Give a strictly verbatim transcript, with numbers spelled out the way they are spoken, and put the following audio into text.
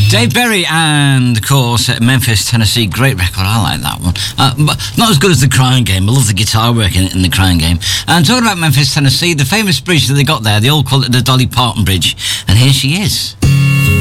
Dave Berry and, of course, Memphis, Tennessee. Great record. I like that one. Uh, but not as good as The Crying Game. I love the guitar work in, in The Crying Game. And talking about Memphis, Tennessee, the famous bridge that they got there, they all call it the Dolly Parton Bridge. And here she is.